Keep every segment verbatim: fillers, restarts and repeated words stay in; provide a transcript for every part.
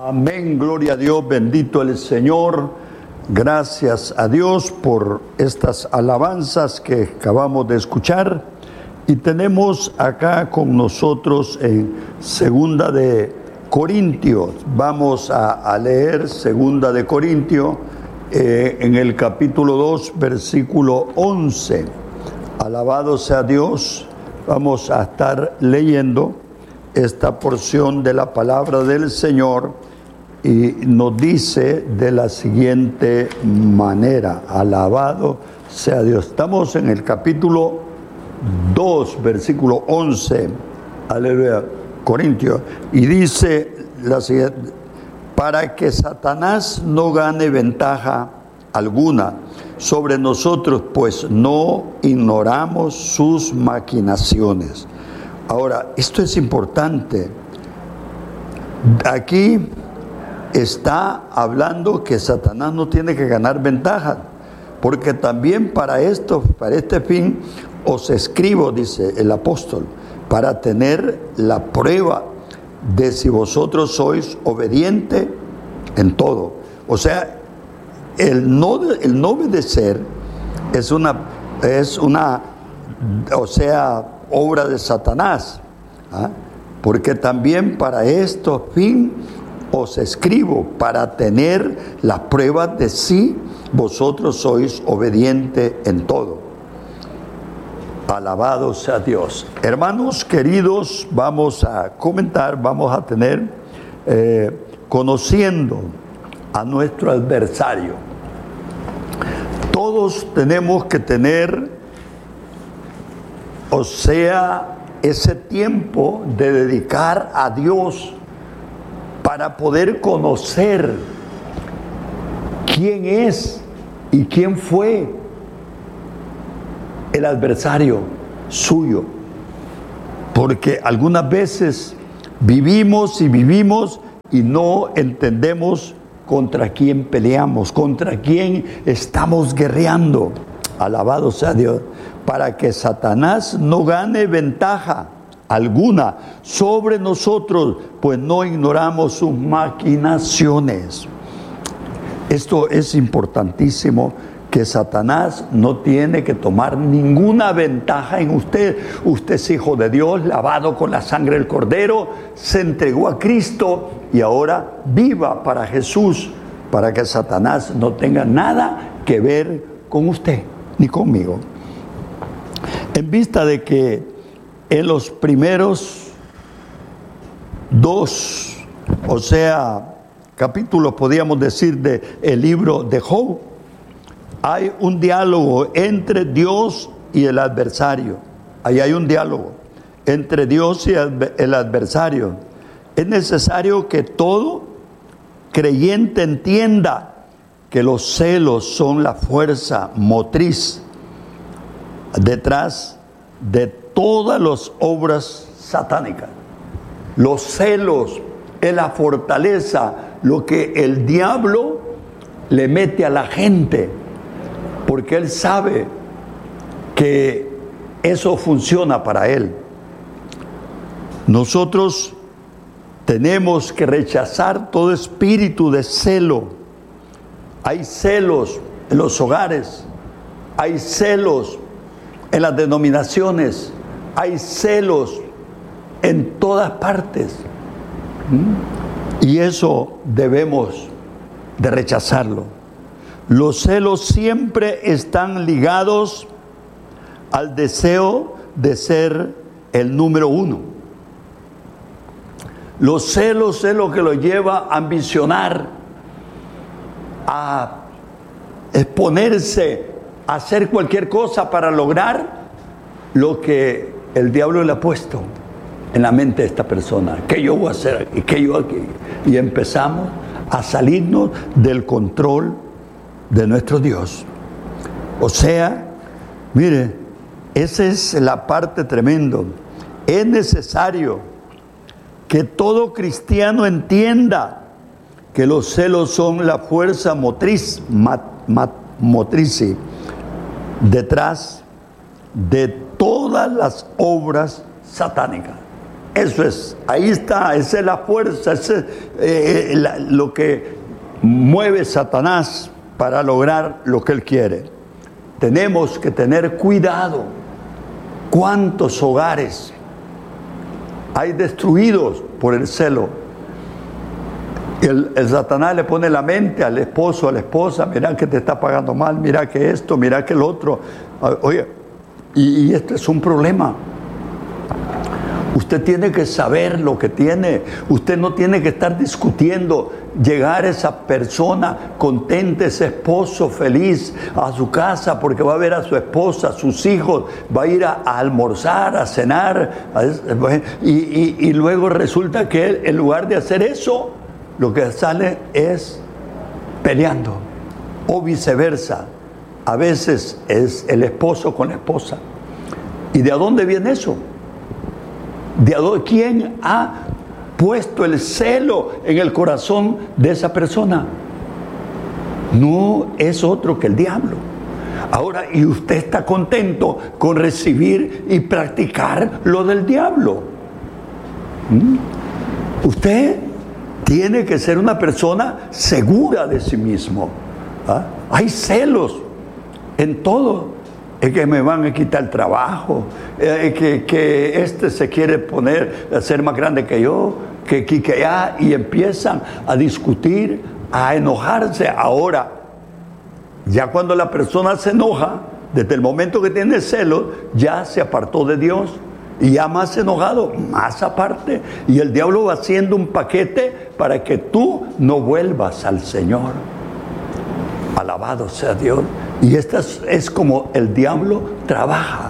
Amén, gloria a Dios, bendito el Señor. Gracias a Dios por estas alabanzas que acabamos de escuchar. Y tenemos acá con nosotros en Segunda de Corintios. Vamos a, a leer Segunda de Corintios eh, en el capítulo dos, versículo once. Alabado sea Dios. Vamos a estar leyendo esta porción de la palabra del Señor y nos dice de la siguiente manera: alabado sea Dios. Estamos en el capítulo dos, versículo once, aleluya, Corintios, y dice la siguiente: para que Satanás no gane ventaja alguna sobre nosotros, pues no ignoramos sus maquinaciones. Ahora, esto es importante. Aquí está hablando que Satanás no tiene que ganar ventaja, porque también para esto, para este fin, os escribo, dice el apóstol, para tener la prueba de si vosotros sois obedientes en todo. O sea, el no, el no obedecer es una, es una, o sea, obra de Satanás, ¿ah? Porque también para esto fin os escribo, para tener la prueba de si vosotros sois obedientes en todo. Alabado sea Dios. Hermanos queridos, vamos a comentar, vamos a tener eh, conociendo a nuestro adversario. Todos tenemos que tener, o sea, ese tiempo de dedicar a Dios para poder conocer quién es y quién fue el adversario suyo. Porque algunas veces vivimos y vivimos y no entendemos contra quién peleamos, contra quién estamos guerreando. Alabado sea Dios. Para que Satanás no gane ventaja alguna sobre nosotros, pues no ignoramos sus maquinaciones. Esto es importantísimo, que Satanás no tiene que tomar ninguna ventaja en usted. Usted es hijo de Dios, lavado con la sangre del Cordero, se entregó a Cristo y ahora viva para Jesús, para que Satanás no tenga nada que ver con usted ni conmigo. En vista de que en los primeros dos, o sea, capítulos, podríamos decir, de el libro de Job, hay un diálogo entre Dios y el adversario. Ahí hay un diálogo entre Dios y el adversario. Es necesario que todo creyente entienda que los celos son la fuerza motriz detrás de todas las obras satánicas. Los celos es la fortaleza, lo que el diablo le mete a la gente, porque él sabe que eso funciona para él. Nosotros tenemos que rechazar todo espíritu de celo. Hay celos en los hogares, hay celos en las denominaciones, hay celos en todas partes. ¿Mm? Y eso debemos de rechazarlo. Los celos siempre están ligados al deseo de ser el número uno. Los celos es lo que lo lleva a ambicionar, a exponerse, a hacer cualquier cosa para lograr lo que el diablo le ha puesto en la mente de esta persona. ¿Qué yo voy a hacer? ¿Y qué yo aquí? Y empezamos a salirnos del control de nuestro Dios. O sea, mire, esa es la parte tremenda. Es necesario que todo cristiano entienda que los celos son la fuerza motriz, mat, mat, motriz detrás de todas las obras satánicas. Eso es, ahí está, esa es la fuerza, ese es eh, la, lo que mueve Satanás para lograr lo que él quiere. Tenemos que tener cuidado. ¿Cuántos hogares hay destruidos por el celo? El, el Satanás le pone la mente al esposo, a la esposa: mira que te está pagando mal, mira que esto, mira que el otro. Oye, y, y este es un problema. Usted tiene que saber lo que tiene. Usted no tiene que estar discutiendo. Llegar esa persona contenta, ese esposo feliz a su casa porque va a ver a su esposa, a sus hijos, va a ir a, a almorzar, a cenar, a, y, y, y luego resulta que él, en lugar de hacer eso, lo que sale es peleando, o viceversa. A veces es el esposo con la esposa. ¿Y de dónde viene eso? ¿De dónde? ¿Quién ha puesto el celo en el corazón de esa persona? No es otro que el diablo. Ahora, ¿y usted está contento con recibir y practicar lo del diablo? ¿Mm? Usted tiene que ser una persona segura de sí mismo. ¿Ah? Hay celos en todo. Es que me van a quitar el trabajo, eh, que, que este se quiere poner a ser más grande que yo, que aquí, que allá, y empiezan a discutir, a enojarse. Ahora, ya cuando la persona se enoja, desde el momento que tiene celos, ya se apartó de Dios, y ya más enojado, más aparte, y el diablo va haciendo un paquete para que tú no vuelvas al Señor. Alabado sea Dios. Y esta es, es como el diablo trabaja.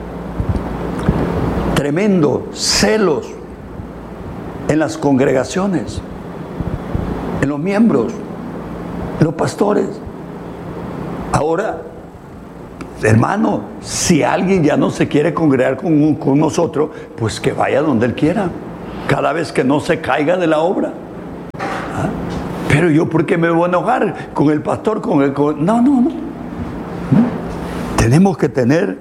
Tremendo, celos en las congregaciones, en los miembros, en los pastores. Ahora, hermano, si alguien ya no se quiere congregar con, con nosotros, pues que vaya donde él quiera, cada vez que no se caiga de la obra. ¿Ah? Pero yo, ¿por qué me voy a enojar con el pastor? Con el, con... No, no, no. Tenemos que tener,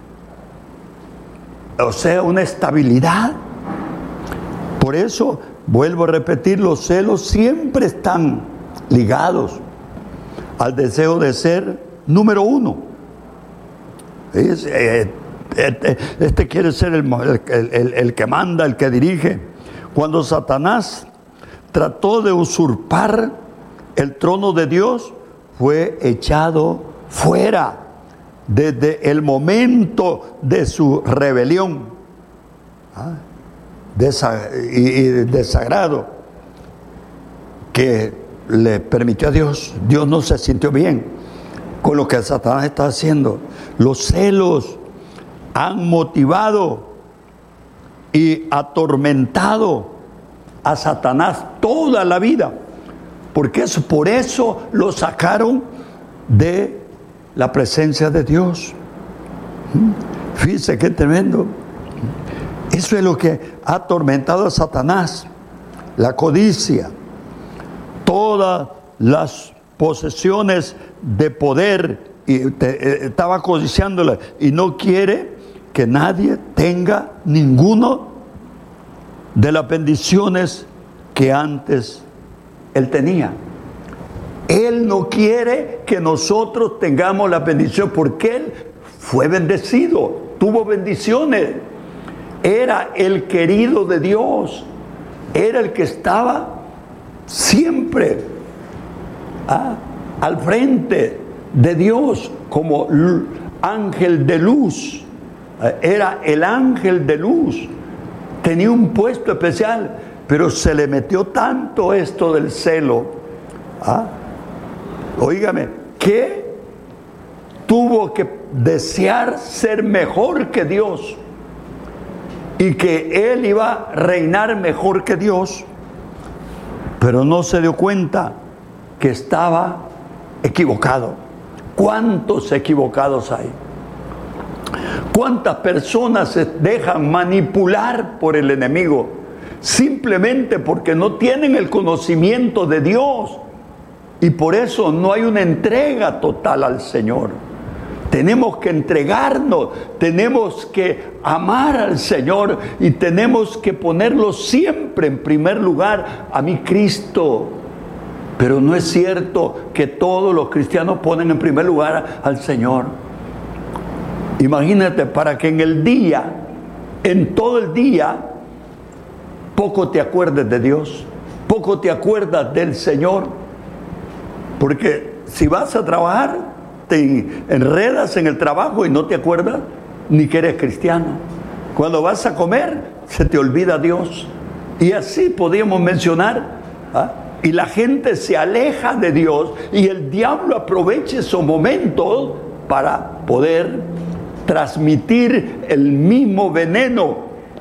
o sea, una estabilidad. Por eso, vuelvo a repetir, los celos siempre están ligados al deseo de ser número uno. Este, este quiere ser el, el, el, el que manda, el que dirige. Cuando Satanás trató de usurpar el trono de Dios, fue echado fuera desde el momento de su rebelión, ¿ah? y, y desagrado que le permitió a Dios. Dios no se sintió bien con lo que Satanás está haciendo. Los celos han motivado y atormentado a Satanás toda la vida, porque es por eso lo sacaron de la presencia de Dios. Fíjense qué tremendo. Eso es lo que ha atormentado a Satanás. La codicia, todas las posesiones de poder, y te, estaba codiciándola, y no quiere que nadie tenga ninguno de las bendiciones que antes él tenía. Él no quiere que nosotros tengamos la bendición, porque él fue bendecido, tuvo bendiciones, era el querido de Dios, era el que estaba siempre ah, al frente de Dios como ángel de luz. Era el ángel de luz, tenía un puesto especial, pero se le metió tanto esto del celo. ¿Ah? Óigame, que tuvo que desear ser mejor que Dios y que él iba a reinar mejor que Dios, pero no se dio cuenta que estaba equivocado. ¿Cuántos equivocados hay? ¿Cuántas personas se dejan manipular por el enemigo simplemente porque no tienen el conocimiento de Dios? Y por eso no hay una entrega total al Señor. Tenemos que entregarnos, tenemos que amar al Señor y tenemos que ponerlo siempre en primer lugar a mi Cristo. Pero no es cierto que todos los cristianos ponen en primer lugar al Señor. Imagínate, para que en el día, en todo el día, poco te acuerdes de Dios, poco te acuerdas del Señor. Porque si vas a trabajar, te enredas en el trabajo y no te acuerdas ni que eres cristiano. Cuando vas a comer, se te olvida Dios. Y así podríamos mencionar, ¿ah? Y la gente se aleja de Dios y el diablo aprovecha esos momentos para poder transmitir el mismo veneno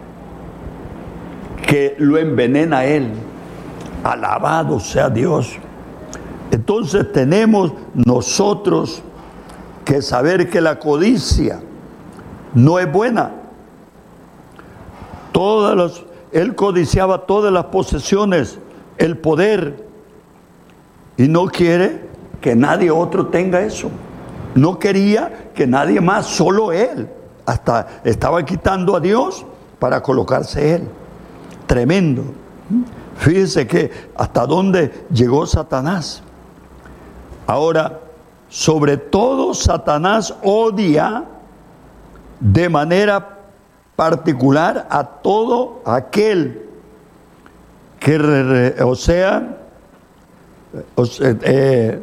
que lo envenena a él. Alabado sea Dios. Entonces tenemos nosotros que saber que la codicia no es buena. Todas las, él codiciaba todas las posesiones, el poder, y no quiere que nadie otro tenga eso. No quería que nadie más, solo él. Hasta estaba quitando a Dios para colocarse él. Tremendo. Fíjese que hasta dónde llegó Satanás. Ahora, sobre todo Satanás odia de manera particular a todo aquel que, o sea, o sea eh,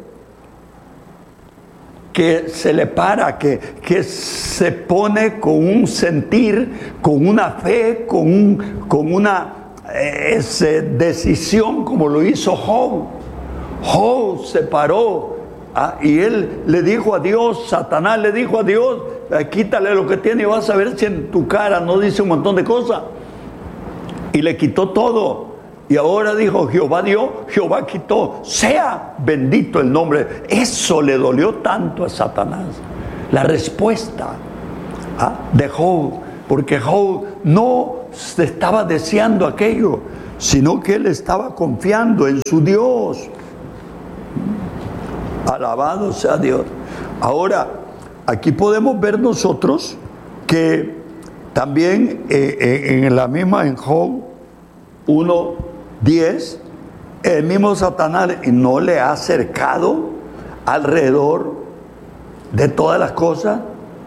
que se le para, que, que se pone con un sentir, con una fe, con, un, con una eh, ese, decisión, como lo hizo Job. Job se paró. Ah, y él le dijo a Dios, Satanás le dijo a Dios, quítale lo que tiene y vas a ver si en tu cara no dice un montón de cosas. Y le quitó todo. Y ahora dijo, Jehová dio, Jehová quitó. Sea bendito el nombre. Eso le dolió tanto a Satanás. La respuesta ah, de Job. Porque Job no se estaba deseando aquello, sino que él estaba confiando en su Dios. Alabado sea Dios. Ahora, aquí podemos ver nosotros que también eh, eh, en la misma, en Job uno diez, el mismo Satanás no le ha acercado alrededor de todas las cosas.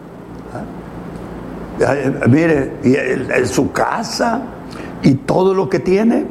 ¿Ah? Mire, y el, el, su casa y todo lo que tiene.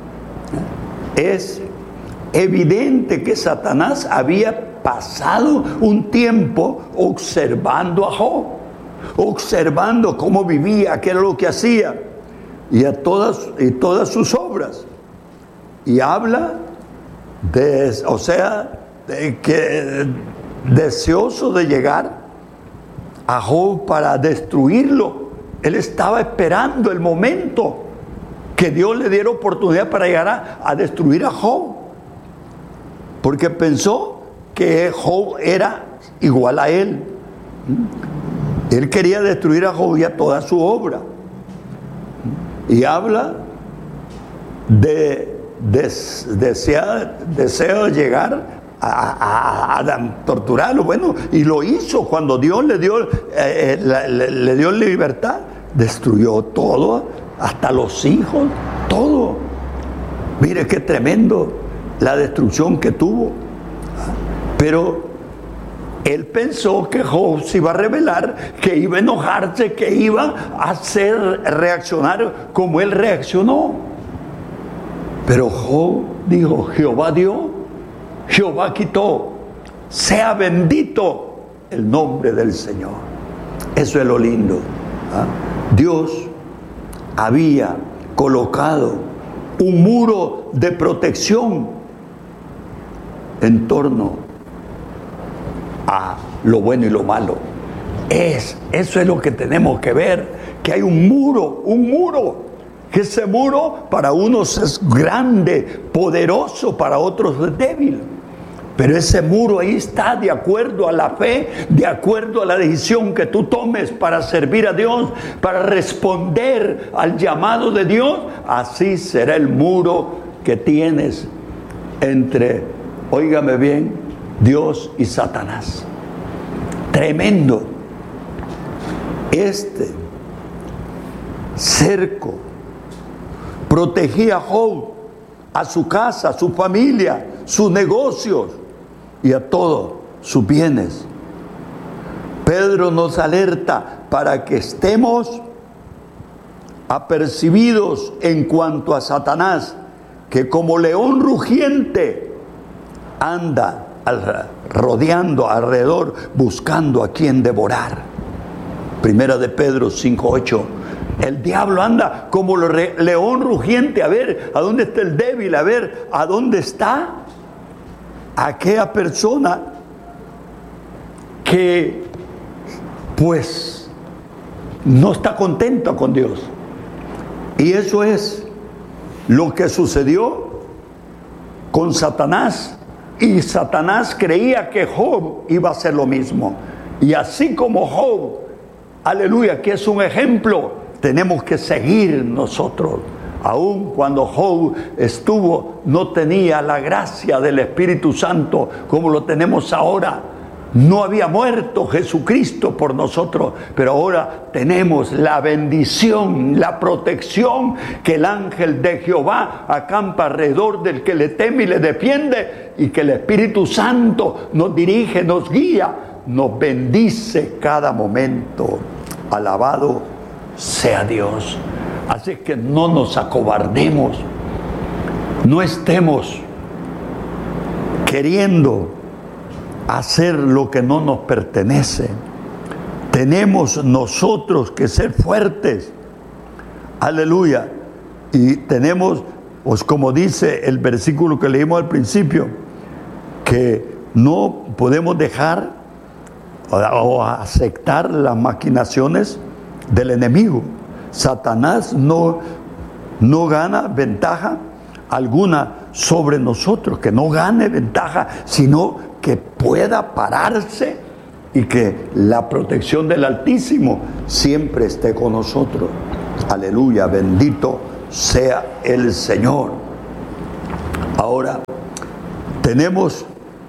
Es evidente que Satanás había pasado un tiempo observando a Job, observando cómo vivía, qué era lo que hacía, y a todas, y todas sus obras. Y habla de, o sea, de que deseoso de llegar a Job para destruirlo. Él estaba esperando el momento que Dios le diera oportunidad para llegar a, a destruir a Job. Porque pensó que Job era igual a él. Él quería destruir a Job y a toda su obra. Y habla de, de desear, deseo de llegar a, a, a torturarlo. Bueno, y lo hizo cuando Dios le dio, eh, le, le dio libertad. Destruyó todo, hasta los hijos, todo. Mire qué tremendo la destrucción que tuvo. Pero él pensó que Job se iba a rebelar, que iba a enojarse, que iba a hacer reaccionar como él reaccionó. Pero Job dijo, Jehová dio, Jehová quitó, sea bendito el nombre del Señor. Eso es lo lindo. ¿Ah? Dios había colocado un muro de protección en torno a lo bueno y lo malo. Es, eso es lo que tenemos que ver, que hay un muro, un muro, que ese muro para unos es grande, poderoso, para otros es débil. Pero ese muro ahí está de acuerdo a la fe, de acuerdo a la decisión que tú tomes para servir a Dios, para responder al llamado de Dios. Así será el muro que tienes entre, óigame bien, Dios y Satanás. tremendo. Este cerco protegía a Job, a su casa, a su familia, sus negocios y a todos sus bienes. Pedro nos alerta para que estemos apercibidos en cuanto a Satanás, que como león rugiente anda rodeando alrededor, buscando a quien devorar. Primera de Pedro cinco ocho. El diablo anda como león rugiente, a ver a dónde está el débil, a ver a dónde está aquella persona que pues no está contento con Dios. Y eso es lo que sucedió con Satanás. Y Satanás creía que Job iba a hacer lo mismo. Y así como Job, aleluya, que es un ejemplo, tenemos que seguir nosotros. Aun cuando Job estuvo, no tenía la gracia del Espíritu Santo como lo tenemos ahora. No había muerto Jesucristo por nosotros, pero ahora tenemos la bendición, la protección, que el ángel de Jehová acampa alrededor del que le teme y le defiende, y que el Espíritu Santo nos dirige, nos guía, nos bendice cada momento. Alabado sea Dios. Así que no nos acobardemos, no estemos queriendo hacer lo que no nos pertenece. Tenemos nosotros que ser fuertes, aleluya, y tenemos, pues como dice el versículo que leímos al principio, que no podemos dejar o aceptar las maquinaciones del enemigo. Satanás no, no gana ventaja alguna sobre nosotros, que no gane ventaja, sino que pueda pararse y que la protección del Altísimo siempre esté con nosotros. Aleluya, bendito sea el Señor. Ahora, tenemos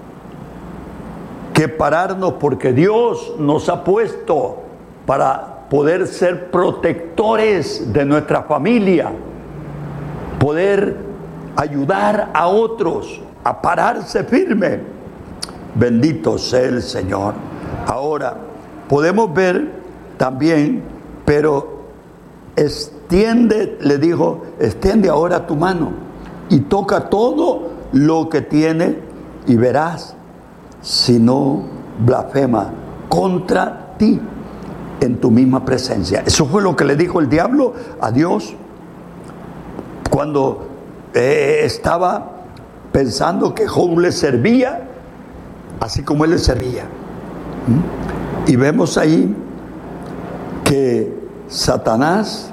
que pararnos porque Dios nos ha puesto para poder ser protectores de nuestra familia, poder ayudar a otros a pararse firme. Bendito sea el Señor. Ahora, podemos ver también, pero extiende, le dijo, extiende ahora tu mano y toca todo lo que tiene y verás si no blasfema contra ti en tu misma presencia. Eso fue lo que le dijo el diablo a Dios cuando eh, estaba pensando que Job le servía así como él le servía. ¿Mm? Y vemos ahí que Satanás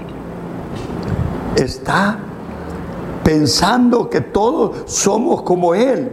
está pensando que todos somos como él,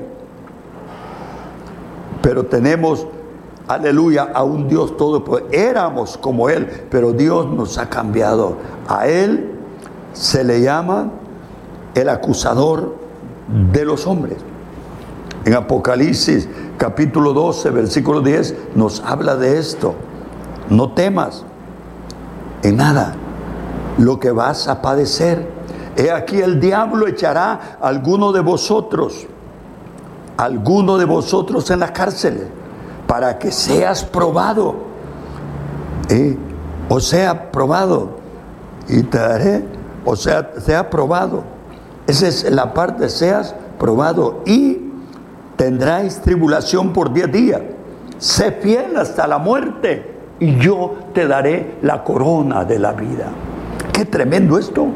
pero tenemos, aleluya, a un Dios todopoderoso. Éramos como él, pero Dios nos ha cambiado. A él se le llama el acusador de los hombres. En Apocalipsis capítulo doce, versículo diez, nos habla de esto. No temas en nada lo que vas a padecer. He aquí el diablo echará a alguno de vosotros, alguno de vosotros en la cárcel, para que seas probado. ¿Eh? O sea, probado. Y te daré, o sea, sea probado. Esa es la parte, seas probado. Y tendráis tribulación por diez días. Sé fiel hasta la muerte y yo te daré la corona de la vida. Qué tremendo esto.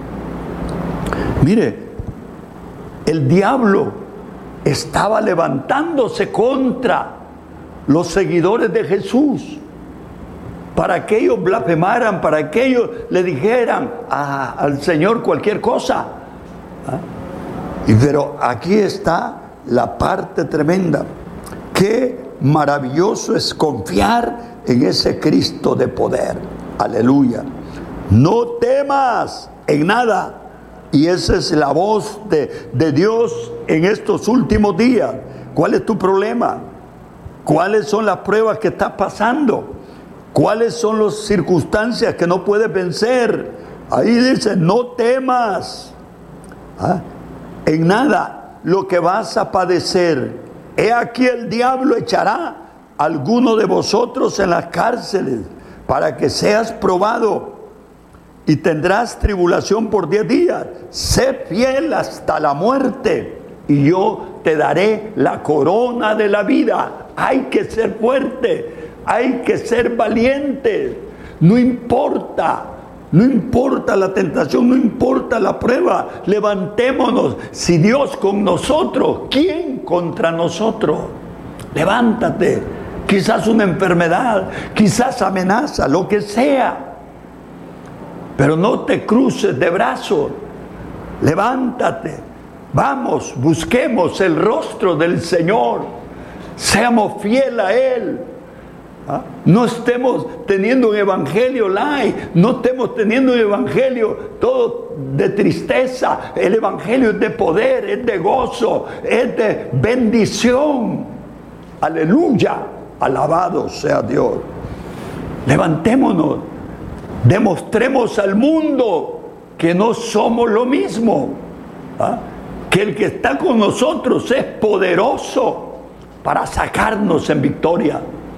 Mire, el diablo estaba levantándose contra los seguidores de Jesús para que ellos blasfemaran, para que ellos le dijeran a, al Señor cualquier cosa. ¿Ah? Y pero aquí está la parte tremenda. Qué maravilloso es confiar en ese Cristo de poder. Aleluya. No temas en nada. Y esa es la voz de, de Dios en estos últimos días. ¿Cuál es tu problema? ¿Cuáles son las pruebas que estás pasando? ¿Cuáles son las circunstancias que no puedes vencer? Ahí dice, no temas. ¿Ah? En nada lo que vas a padecer. He aquí el diablo echará a alguno de vosotros en las cárceles para que seas probado y tendrás tribulación por diez días. Sé fiel hasta la muerte y yo te daré la corona de la vida. Hay que ser fuerte, hay que ser valiente. No importa, no importa la tentación, no importa la prueba. Levantémonos. Si Dios con nosotros, ¿quién contra nosotros? Levántate. Quizás una enfermedad, quizás amenaza, lo que sea. Pero no te cruces de brazos. Levántate. Vamos, busquemos el rostro del Señor. Seamos fieles a Él. ¿Ah? No estemos teniendo un evangelio light, no estemos teniendo un evangelio todo de tristeza. El evangelio es de poder, es de gozo, es de bendición. Aleluya, alabado sea Dios. Levantémonos, demostremos al mundo que no somos lo mismo. ¿Ah? Que el que está con nosotros es poderoso para sacarnos en victoria.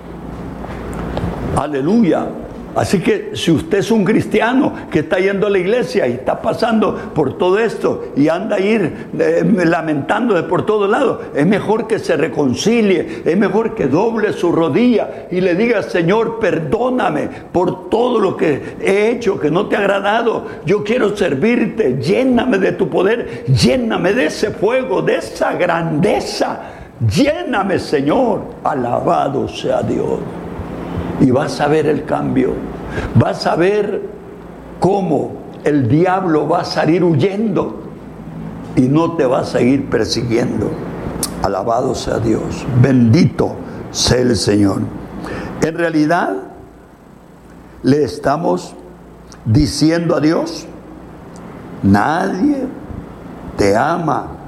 Aleluya. Así que si usted es un cristiano que está yendo a la iglesia y está pasando por todo esto y anda a ir eh, lamentándose por todos lados, es mejor que se reconcilie, es mejor que doble su rodilla y le diga: Señor, perdóname por todo lo que he hecho que no te ha agradado. Yo quiero servirte, lléname de tu poder, lléname de ese fuego, de esa grandeza. Lléname, Señor. Alabado sea Dios. Y vas a ver el cambio. Vas a ver cómo el diablo va a salir huyendo y no te va a seguir persiguiendo. Alabado sea Dios. Bendito sea el Señor. En realidad, le estamos diciendo a Dios: nadie te ama